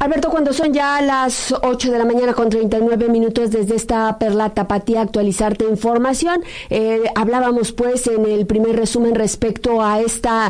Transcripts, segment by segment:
Alberto, cuando son ya las 8 de la mañana con 39 minutos desde esta Perla Tapatía, actualizarte información. Hablábamos pues en el primer resumen respecto a esta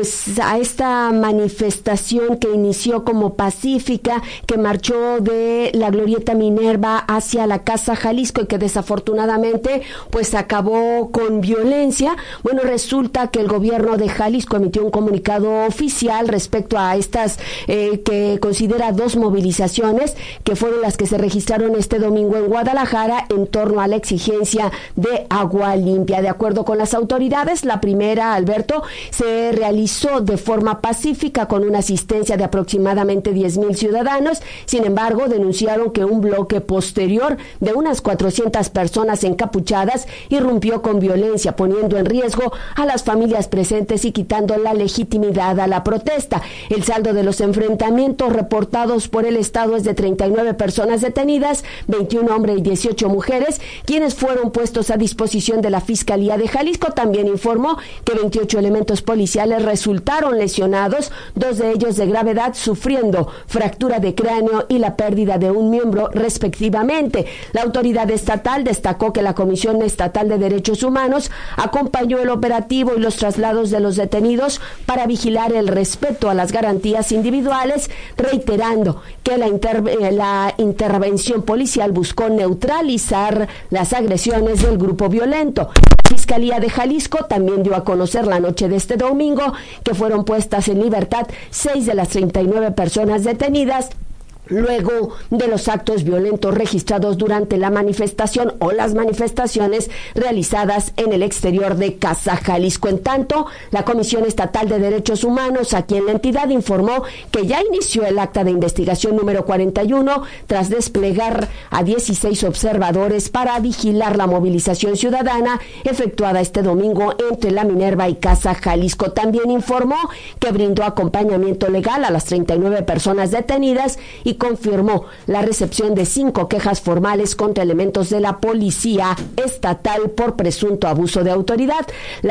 manifestación que inició como pacífica, que marchó de la Glorieta Minerva hacia la Casa Jalisco y que desafortunadamente pues acabó con violencia. Bueno, resulta que el gobierno de Jalisco emitió un comunicado oficial respecto a estas que considera dos movilizaciones que fueron las que se registraron este domingo en Guadalajara en torno a la exigencia de agua limpia. De acuerdo con las autoridades, la primera, Alberto, se realizó de forma pacífica con una asistencia de aproximadamente 10,000 ciudadanos. Sin embargo, denunciaron que un bloque posterior de unas 400 personas encapuchadas irrumpió con violencia, poniendo en riesgo a las familias presentes y quitando la legitimidad a la protesta. El saldo de los enfrentamientos reportados por el Estado es de 39 personas detenidas, 21 hombres y 18 mujeres, quienes fueron puestos a disposición de la Fiscalía de Jalisco. También informó que 28 elementos policiales resultaron lesionados, 2 de ellos de gravedad, sufriendo fractura de cráneo y la pérdida de un miembro respectivamente. La autoridad estatal destacó que la Comisión Estatal de Derechos Humanos acompañó el operativo y los traslados de los detenidos para vigilar el respeto a las garantías individuales, reiterando que la intervención policial buscó neutralizar las agresiones del grupo violento. La Fiscalía de Jalisco también dio a conocer la noche de este domingo que fueron puestas en libertad 6 de las 39 personas detenidas luego de los actos violentos registrados durante la manifestación o las manifestaciones realizadas en el exterior de Casa Jalisco. En tanto, la Comisión Estatal de Derechos Humanos aquí en la entidad informó que ya inició el acta de investigación número 41 tras desplegar a 16 observadores para vigilar la movilización ciudadana efectuada este domingo entre la Minerva y Casa Jalisco. También informó que brindó acompañamiento legal a las 39 personas detenidas y confirmó la recepción de 5 quejas formales contra elementos de la Policía Estatal por presunto abuso de autoridad.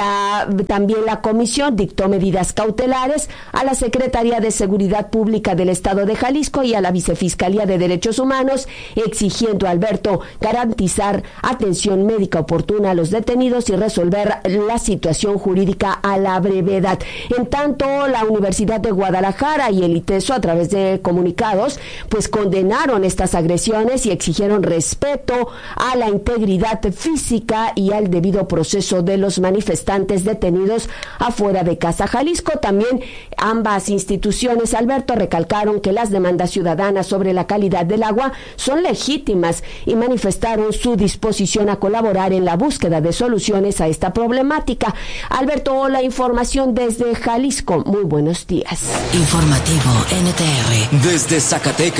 También la comisión dictó medidas cautelares a la Secretaría de Seguridad Pública del Estado de Jalisco y a la Vicefiscalía de Derechos Humanos, exigiendo a Alberto garantizar atención médica oportuna a los detenidos y resolver la situación jurídica a la brevedad. En tanto, la Universidad de Guadalajara y el ITESO, a través de comunicados, pues condenaron estas agresiones y exigieron respeto a la integridad física y al debido proceso de los manifestantes detenidos afuera de Casa Jalisco. También ambas instituciones, Alberto, recalcaron que las demandas ciudadanas sobre la calidad del agua son legítimas y manifestaron su disposición a colaborar en la búsqueda de soluciones a esta problemática. Alberto, la información desde Jalisco. Muy buenos días. Informativo NTR desde Zacatecas.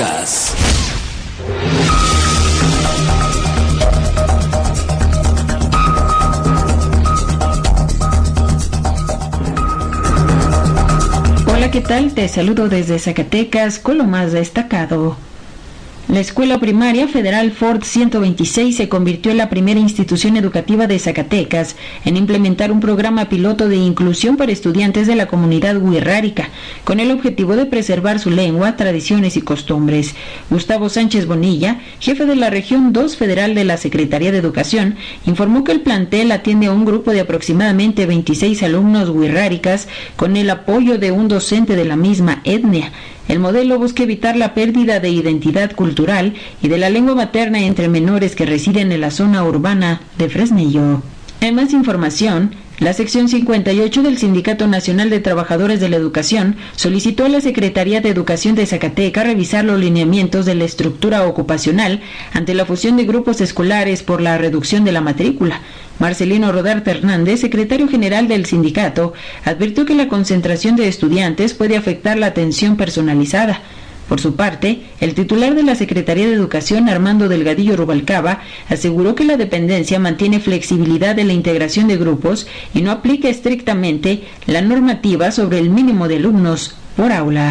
Hola, ¿qué tal? Te saludo desde Zacatecas con lo más destacado. La Escuela Primaria Federal Ford 126 se convirtió en la primera institución educativa de Zacatecas en implementar un programa piloto de inclusión para estudiantes de la comunidad wixárika, con el objetivo de preservar su lengua, tradiciones y costumbres. Gustavo Sánchez Bonilla, jefe de la Región 2 Federal de la Secretaría de Educación, informó que el plantel atiende a un grupo de aproximadamente 26 alumnos wixárikas con el apoyo de un docente de la misma etnia. El modelo busca evitar la pérdida de identidad cultural y de la lengua materna entre menores que residen en la zona urbana de Fresnillo. En más información, la sección 58 del Sindicato Nacional de Trabajadores de la Educación solicitó a la Secretaría de Educación de Zacatecas revisar los lineamientos de la estructura ocupacional ante la fusión de grupos escolares por la reducción de la matrícula. Marcelino Rodarte Hernández, secretario general del sindicato, advirtió que la concentración de estudiantes puede afectar la atención personalizada. Por su parte, el titular de la Secretaría de Educación, Armando Delgadillo Rubalcaba, aseguró que la dependencia mantiene flexibilidad en la integración de grupos y no aplica estrictamente la normativa sobre el mínimo de alumnos por aula.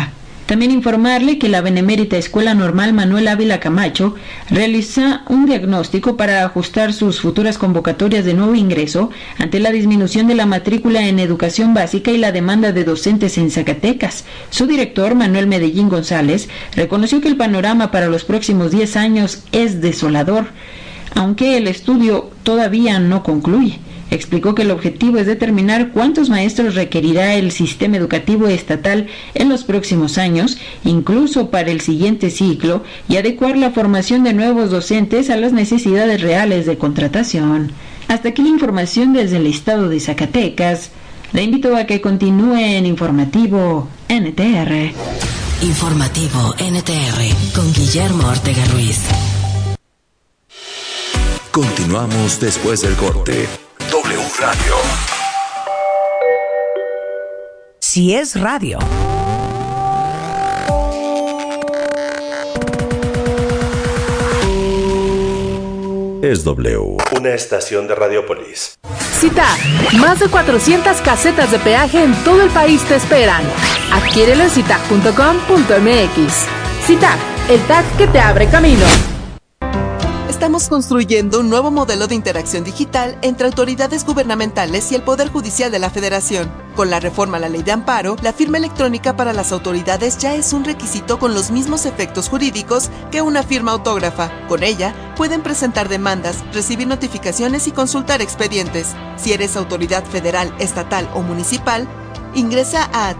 También informarle que la Benemérita Escuela Normal Manuel Ávila Camacho realiza un diagnóstico para ajustar sus futuras convocatorias de nuevo ingreso ante la disminución de la matrícula en educación básica y la demanda de docentes en Zacatecas. Su director, Manuel Medellín González, reconoció que el panorama para los próximos 10 años es desolador, aunque el estudio todavía no concluye. Explicó que el objetivo es determinar cuántos maestros requerirá el sistema educativo estatal en los próximos años, incluso para el siguiente ciclo, y adecuar la formación de nuevos docentes a las necesidades reales de contratación. Hasta aquí la información desde el estado de Zacatecas. Le invito a que continúe en Informativo NTR. Informativo NTR con Guillermo Ortega Ruiz. Continuamos después del corte. W Radio. Si es radio. Es W. Una estación de Radiopolis. CITAG, más de 400 casetas de peaje en todo el país te esperan. Adquiérelo en citag.com.mx. CITAG, el tag que te abre camino. Estamos construyendo un nuevo modelo de interacción digital entre autoridades gubernamentales y el Poder Judicial de la Federación. Con la reforma a la Ley de Amparo, la firma electrónica para las autoridades ya es un requisito con los mismos efectos jurídicos que una firma autógrafa. Con ella, pueden presentar demandas, recibir notificaciones y consultar expedientes. Si eres autoridad federal, estatal o municipal, ingresa a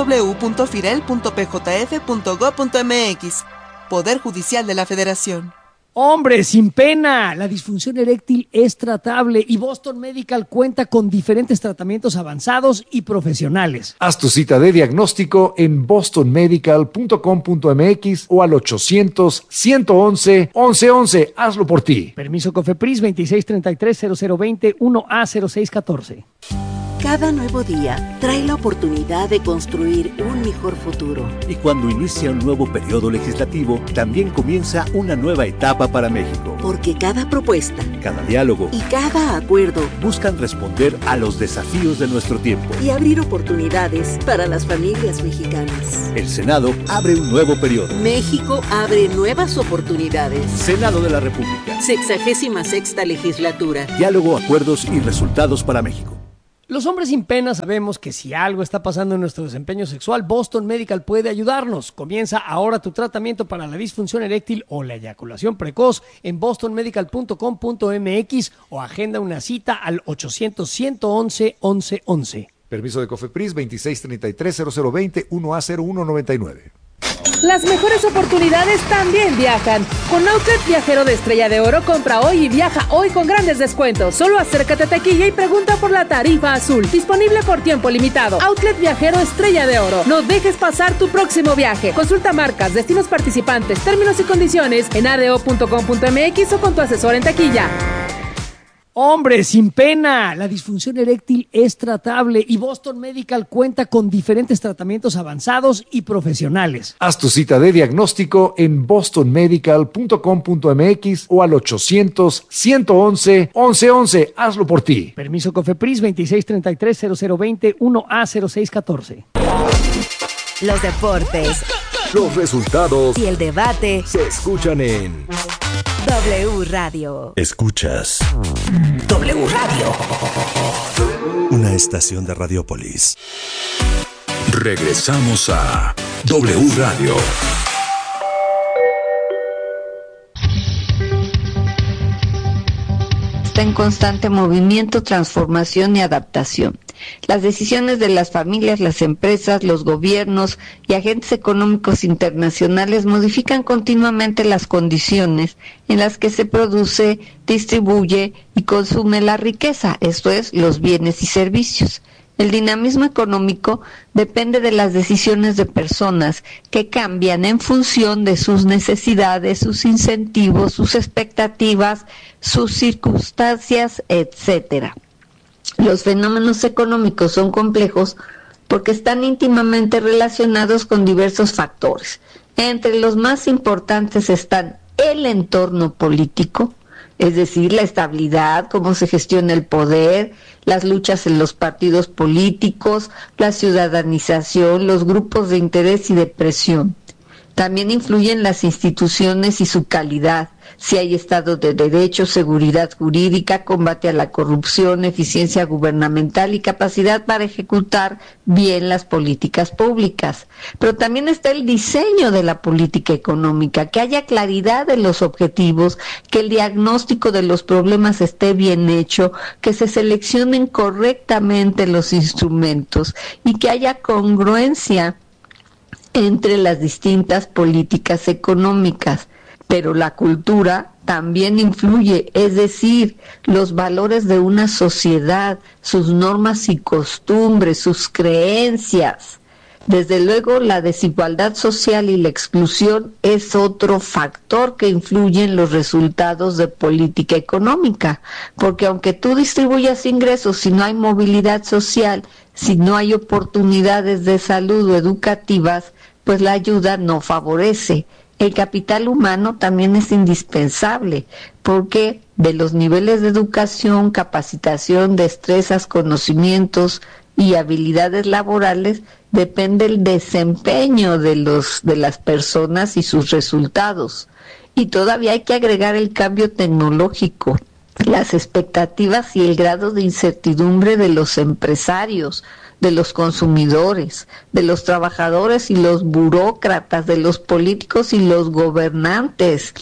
www.firel.pjf.gov.mx. Poder Judicial de la Federación. Hombre, sin pena, la disfunción eréctil es tratable y Boston Medical cuenta con diferentes tratamientos avanzados y profesionales. Haz tu cita de diagnóstico en bostonmedical.com.mx o al 800-111-1111. Hazlo por ti. Permiso COFEPRIS 2633-0020 1A0614. Cada nuevo día trae la oportunidad de construir un mejor futuro. Y cuando inicia un nuevo periodo legislativo, también comienza una nueva etapa para México. Porque cada propuesta, cada diálogo y cada acuerdo buscan responder a los desafíos de nuestro tiempo y abrir oportunidades para las familias mexicanas. El Senado abre un nuevo periodo. México abre nuevas oportunidades. Senado de la República. 66ª legislatura. Diálogo, acuerdos y resultados para México. Los hombres sin pena sabemos que si algo está pasando en nuestro desempeño sexual, Boston Medical puede ayudarnos. Comienza ahora tu tratamiento para la disfunción eréctil o la eyaculación precoz en bostonmedical.com.mx o agenda una cita al 800-111-1111. Permiso de COFEPRIS 2633-0020 1A0199. Las mejores oportunidades también viajan. Con Outlet Viajero de Estrella de Oro, compra hoy y viaja hoy con grandes descuentos. Solo acércate a taquilla y pregunta por la tarifa azul. Disponible por tiempo limitado. Outlet Viajero Estrella de Oro. No dejes pasar tu próximo viaje. Consulta marcas, destinos participantes, términos y condiciones en ado.com.mx o con tu asesor en taquilla. Hombre, sin pena, la disfunción eréctil es tratable y Boston Medical cuenta con diferentes tratamientos avanzados y profesionales. Haz tu cita de diagnóstico en bostonmedical.com.mx o al 800-111-1111. Hazlo por ti. Permiso COFEPRIS 2633-0020 1A0614. Los deportes, los resultados y el debate se escuchan en W Radio. Escuchas W Radio. Una estación de Radiopolis. Regresamos a W Radio. Está en constante movimiento, transformación y adaptación. Las decisiones de las familias, las empresas, los gobiernos y agentes económicos internacionales modifican continuamente las condiciones en las que se produce, distribuye y consume la riqueza, esto es, los bienes y servicios. El dinamismo económico depende de las decisiones de personas que cambian en función de sus necesidades, sus incentivos, sus expectativas, sus circunstancias, etcétera. Los fenómenos económicos son complejos porque están íntimamente relacionados con diversos factores. Entre los más importantes están el entorno político, es decir, la estabilidad, cómo se gestiona el poder, las luchas en los partidos políticos, la ciudadanización, los grupos de interés y de presión. También influyen las instituciones y su calidad, si hay Estado de Derecho, seguridad jurídica, combate a la corrupción, eficiencia gubernamental y capacidad para ejecutar bien las políticas públicas. Pero también está el diseño de la política económica, que haya claridad en los objetivos, que el diagnóstico de los problemas esté bien hecho, que se seleccionen correctamente los instrumentos y que haya congruencia entre las distintas políticas económicas. Pero la cultura también influye, es decir, los valores de una sociedad, sus normas y costumbres, sus creencias. Desde luego, la desigualdad social y la exclusión es otro factor que influye en los resultados de política económica, porque aunque tú distribuyas ingresos, si no hay movilidad social, si no hay oportunidades de salud o educativas, pues la ayuda no favorece. El capital humano también es indispensable, porque de los niveles de educación, capacitación, destrezas, conocimientos y habilidades laborales depende el desempeño de las personas y sus resultados. Y todavía hay que agregar el cambio tecnológico, las expectativas y el grado de incertidumbre de los empresarios, de los consumidores, de los trabajadores y los burócratas, de los políticos y los gobernantes.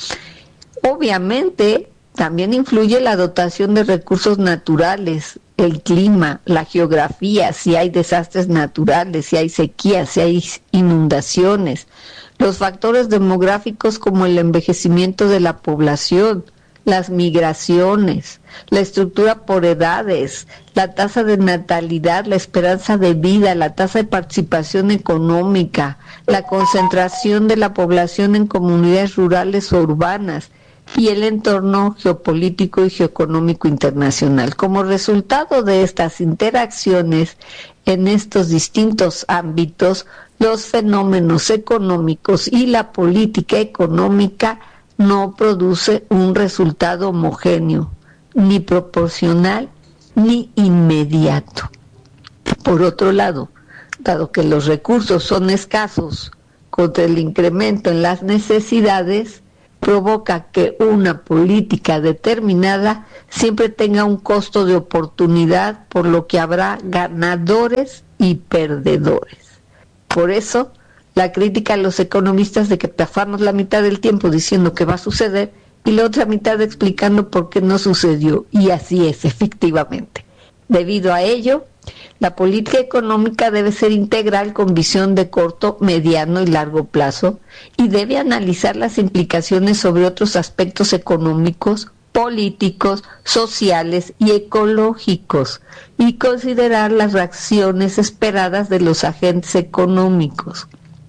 Obviamente, también influye la dotación de recursos naturales, el clima, la geografía, si hay desastres naturales, si hay sequías, si hay inundaciones, los factores demográficos como el envejecimiento de la población, las migraciones, la estructura por edades, la tasa de natalidad, la esperanza de vida, la tasa de participación económica, la concentración de la población en comunidades rurales o urbanas y el entorno geopolítico y geoeconómico internacional. Como resultado de estas interacciones en estos distintos ámbitos, los fenómenos económicos y la política económica no produce un resultado homogéneo, ni proporcional, ni inmediato. Por otro lado, dado que los recursos son escasos contra el incremento en las necesidades, provoca que una política determinada siempre tenga un costo de oportunidad, por lo que habrá ganadores y perdedores. Por eso, la crítica a los economistas de que pasamos la mitad del tiempo diciendo que va a suceder y la otra mitad explicando por qué no sucedió. Y así es, efectivamente. Debido a ello, la política económica debe ser integral con visión de corto, mediano y largo plazo y debe analizar las implicaciones sobre otros aspectos económicos, políticos, sociales y ecológicos y considerar las reacciones esperadas de los agentes económicos.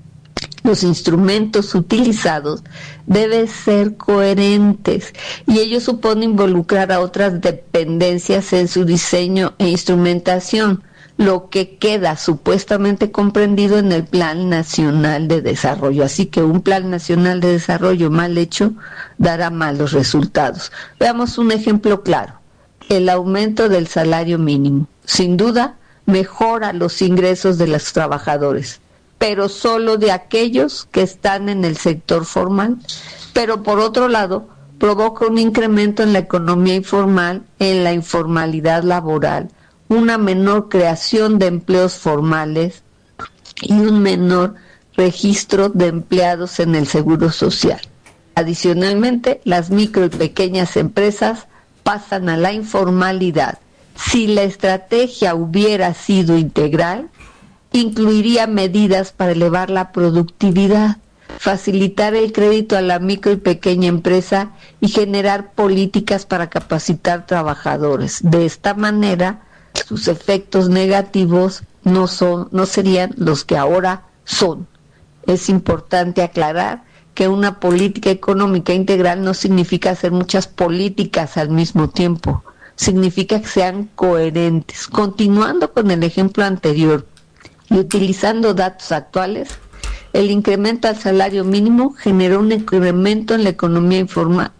Los instrumentos utilizados deben ser coherentes y ello supone involucrar a otras dependencias en su diseño e instrumentación, lo que queda supuestamente comprendido en el Plan Nacional de Desarrollo. Así que un Plan Nacional de Desarrollo mal hecho dará malos resultados. Veamos un ejemplo claro: el aumento del salario mínimo. Sin duda, mejora los ingresos de los trabajadores, pero solo de aquellos que están en el sector formal. Pero por otro lado, provoca un incremento en la economía informal, en la informalidad laboral, una menor creación de empleos formales y un menor registro de empleados en el Seguro Social. Adicionalmente, las micro y pequeñas empresas pasan a la informalidad. Si la estrategia hubiera sido integral, incluiría medidas para elevar la productividad, facilitar el crédito a la micro y pequeña empresa y generar políticas para capacitar trabajadores. De esta manera, sus efectos negativos no serían los que ahora son. Es importante aclarar que una política económica integral no significa hacer muchas políticas al mismo tiempo, significa que sean coherentes. Continuando con el ejemplo anterior y utilizando datos actuales, el incremento al salario mínimo generó un incremento en la economía informal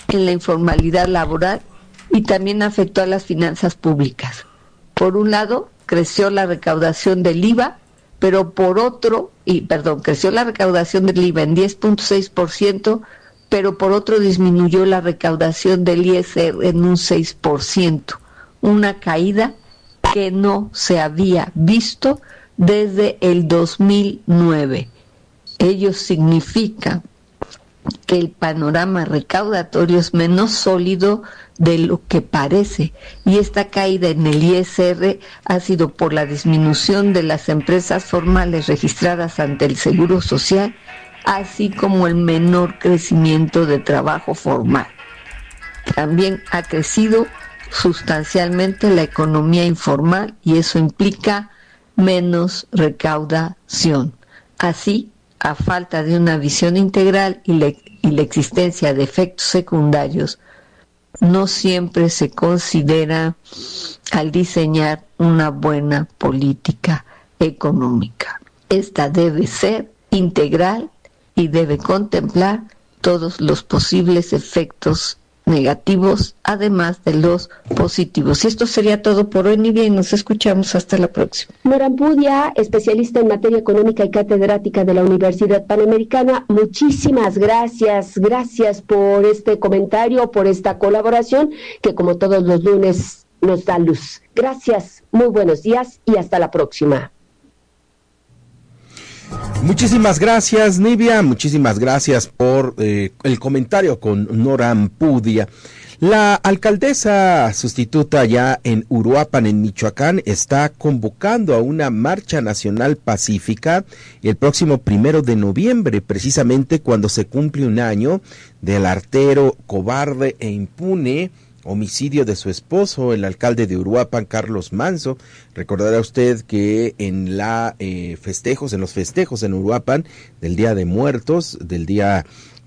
en la informalidad laboral y también afectó a las finanzas públicas. Por un lado, creció la recaudación del IVA, pero creció la recaudación del IVA en 10.6%, pero por otro disminuyó la recaudación del ISR en un 6%, una caída que no se había visto desde el 2009. Ello significa que el panorama recaudatorio es menos sólido de lo que parece, y esta caída en el ISR ha sido por la disminución de las empresas formales registradas ante el Seguro Social, así como el menor crecimiento de trabajo formal. También ha crecido sustancialmente la economía informal y eso implica menos recaudación. Así, a falta de una visión integral y la existencia de efectos secundarios, no siempre se considera al diseñar una buena política económica. Esta debe ser integral y debe contemplar todos los posibles efectos negativos, además de los positivos. Y esto sería todo por hoy. Ni bien, nos escuchamos hasta la próxima. Nora Ampudia, especialista en materia económica y catedrática de la Universidad Panamericana, muchísimas gracias. Gracias por este comentario, por esta colaboración, que como todos los lunes nos da luz. Gracias, muy buenos días y hasta la próxima. Muchísimas gracias, Nivia, muchísimas gracias por el comentario con Nora Ampudia. La alcaldesa sustituta ya en Uruapan, en Michoacán, está convocando a una marcha nacional pacífica el próximo 1 de noviembre, precisamente cuando se cumple un año del artero, cobarde e impune homicidio de su esposo, el alcalde de Uruapan, Carlos Manzo. Recordará usted que en los festejos en Uruapan del Día de Muertos, del día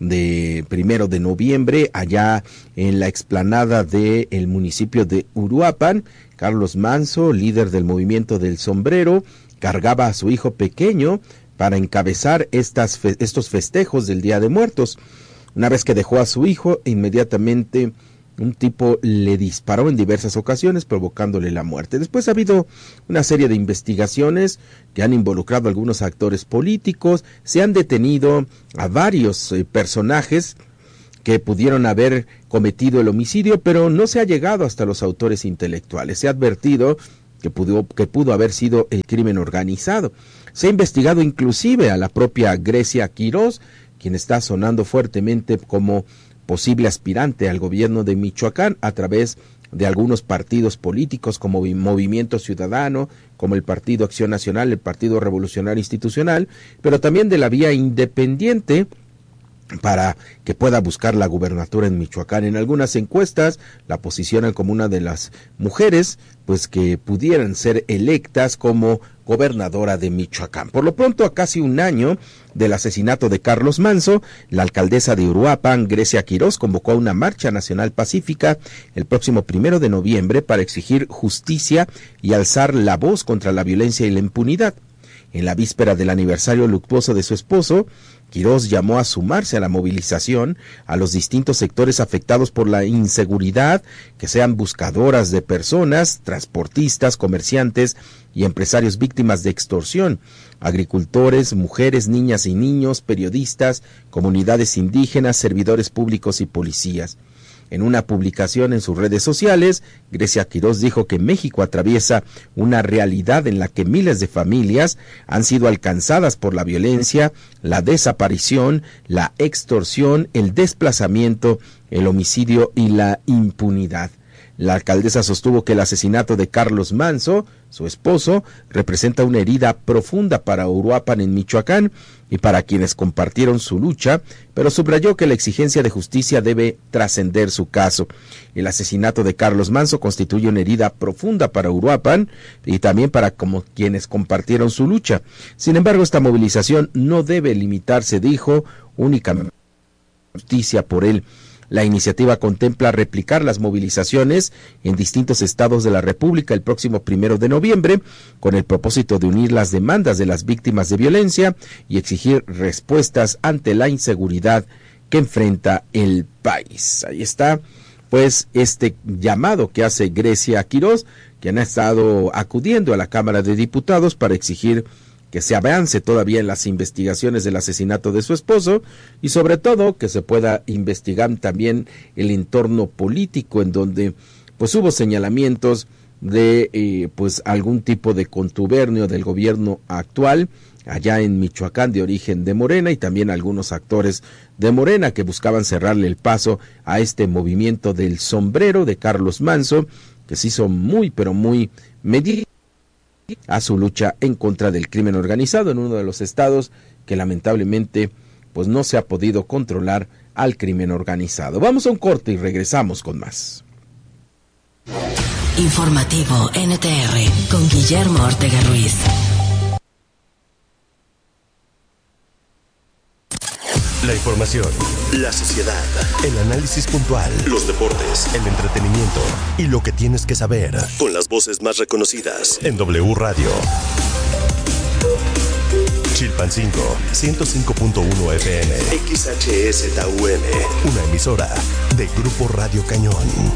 de 1 de noviembre, allá en la explanada del municipio de Uruapan, Carlos Manzo, líder del movimiento del sombrero, cargaba a su hijo pequeño para encabezar estos festejos del Día de Muertos. Una vez que dejó a su hijo, inmediatamente un tipo le disparó en diversas ocasiones, provocándole la muerte. Después ha habido una serie de investigaciones que han involucrado a algunos actores políticos. Se han detenido a varios personajes que pudieron haber cometido el homicidio, pero no se ha llegado hasta los autores intelectuales. Se ha advertido que pudo haber sido el crimen organizado. Se ha investigado inclusive a la propia Grecia Quirós, quien está sonando fuertemente como posible aspirante al gobierno de Michoacán a través de algunos partidos políticos como Movimiento Ciudadano, como el Partido Acción Nacional, el Partido Revolucionario Institucional, pero también de la vía independiente para que pueda buscar la gubernatura en Michoacán. En algunas encuestas la posicionan como una de las mujeres pues que pudieran ser electas como gobernadora de Michoacán. Por lo pronto, a casi un año del asesinato de Carlos Manzo, la alcaldesa de Uruapan, Grecia Quirós, convocó a una marcha nacional pacífica el próximo 1 de noviembre para exigir justicia y alzar la voz contra la violencia y la impunidad. En la víspera del aniversario luctuoso de su esposo, Quirós llamó a sumarse a la movilización a los distintos sectores afectados por la inseguridad, que sean buscadoras de personas, transportistas, comerciantes y empresarios víctimas de extorsión, agricultores, mujeres, niñas y niños, periodistas, comunidades indígenas, servidores públicos y policías. En una publicación en sus redes sociales, Grecia Quirós dijo que México atraviesa una realidad en la que miles de familias han sido alcanzadas por la violencia, la desaparición, la extorsión, el desplazamiento, el homicidio y la impunidad. La alcaldesa sostuvo que el asesinato de Carlos Manzo, su esposo, representa una herida profunda para Uruapan en Michoacán y para quienes compartieron su lucha, pero subrayó que la exigencia de justicia debe trascender su caso. El asesinato de Carlos Manzo constituye una herida profunda para Uruapan y también para quienes compartieron su lucha. Sin embargo, esta movilización no debe limitarse, dijo, únicamente a justicia por él. La iniciativa contempla replicar las movilizaciones en distintos estados de la República el próximo 1 de noviembre, con el propósito de unir las demandas de las víctimas de violencia y exigir respuestas ante la inseguridad que enfrenta el país. Ahí está, pues, este llamado que hace Grecia Quirós, quien ha estado acudiendo a la Cámara de Diputados para exigir que se avance todavía en las investigaciones del asesinato de su esposo y sobre todo que se pueda investigar también el entorno político en donde pues hubo señalamientos de pues algún tipo de contubernio del gobierno actual allá en Michoacán de origen de Morena y también algunos actores de Morena que buscaban cerrarle el paso a este movimiento del sombrero de Carlos Manzo, que se hizo muy pero muy medido a su lucha en contra del crimen organizado en uno de los estados que lamentablemente pues no se ha podido controlar al crimen organizado. Vamos a un corte y regresamos con más. Informativo NTR con Guillermo Ortega Ruiz. La información, la sociedad, el análisis puntual, los deportes, el entretenimiento y lo que tienes que saber con las voces más reconocidas en W Radio. Chilpancingo, 105.1 FM, XHSTUM, una emisora de Grupo Radio Cañón.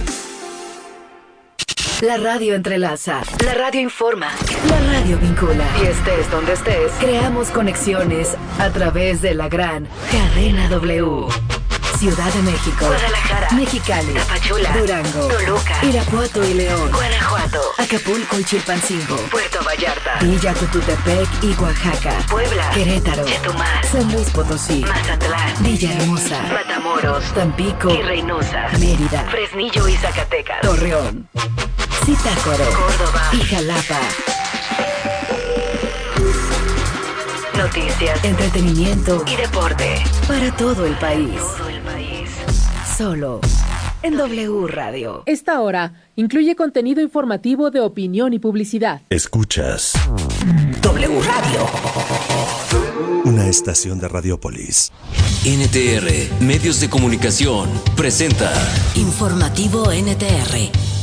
La radio entrelaza, la radio informa, la radio vincula. Y estés donde estés, creamos conexiones a través de la gran cadena W. Ciudad de México, Guadalajara, Mexicali, Tapachula, Durango, Toluca, Irapuato y León, Guanajuato, Acapulco y Chilpancingo, Puerto Vallarta, Villa Tututepec y Oaxaca, Puebla, Querétaro, Chetumal, San Luis Potosí, Mazatlán, Villahermosa, Matamoros, Tampico y Reynosa, Mérida, Fresnillo y Zacatecas, Torreón, Zitácuaro, Córdoba y Jalapa. Noticias, entretenimiento y deporte para todo el país. Solo en W Radio. Esta hora incluye contenido informativo de opinión y publicidad. Escuchas W Radio. Una estación de Radiopolis. NTR, Medios de Comunicación, presenta Informativo NTR